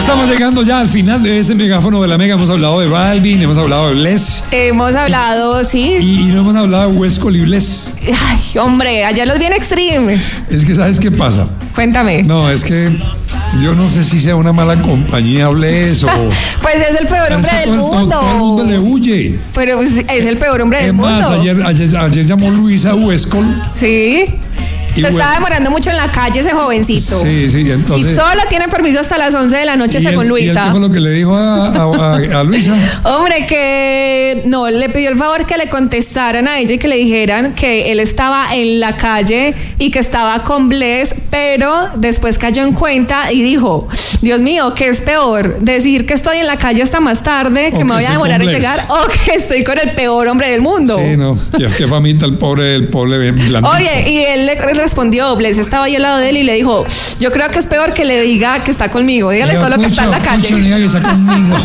Estamos llegando ya al final de ese megáfono de la Mega. Hemos hablado de Balvin, hemos hablado de Bless. Hemos hablado, sí. Y no hemos hablado de Westcol y Bless. Ay, hombre, allá los bien extreme. Es que, ¿sabes qué pasa? Cuéntame. No, es que yo no sé si sea una mala compañía Bless o... Pues es el peor hombre del mundo. Todo el mundo le huye. Pero pues, es el peor hombre del más, mundo. Ayer llamó Luisa Westcol. Sí. Se está demorando mucho en la calle ese jovencito. Sí, entonces... Y solo tiene permiso hasta las 11 de la noche según Luisa. ¿Y qué fue lo que le dijo a Luisa? Hombre, que no, le pidió el favor que le contestaran a ella y que le dijeran que él estaba en la calle y que estaba con Bless, pero después cayó en cuenta y dijo, Dios mío, ¿qué es peor? ¿Decir que estoy en la calle hasta más tarde, que me voy a demorar en llegar, o que estoy con el peor hombre del mundo? Sí, no, qué famita el pobre blandito. Oye, y él le respondió, Bless estaba ahí al lado de él y le dijo, yo creo que es peor que le diga que está conmigo, dígale solo que está en la calle. Diga que está conmigo.